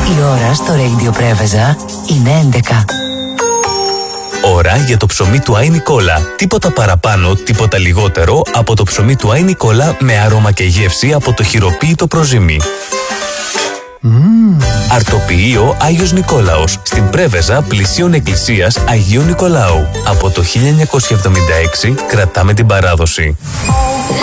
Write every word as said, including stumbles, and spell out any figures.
Η ώρα στο Radio Πρέβεζα είναι έντεκα. Ώρα για το ψωμί του Άι Νικόλα. Τίποτα παραπάνω, τίποτα λιγότερο από το ψωμί του Άι Νικόλα με άρωμα και γεύση από το χειροποίητο προζύμι. Mm. Αρτοποιείο Άγιος Νικόλαος, στην Πρέβεζα πλησίον εκκλησίας Αγίου Νικολάου. Από το χίλια εννιακόσια εβδομήντα έξι κρατάμε την παράδοση.